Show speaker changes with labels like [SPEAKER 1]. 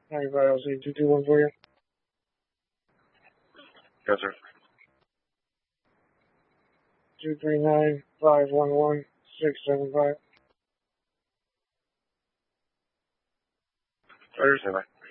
[SPEAKER 1] 95, I'll see 221 for you.
[SPEAKER 2] Yes, sir.
[SPEAKER 1] 239-511-675.
[SPEAKER 2] Roger, stand by.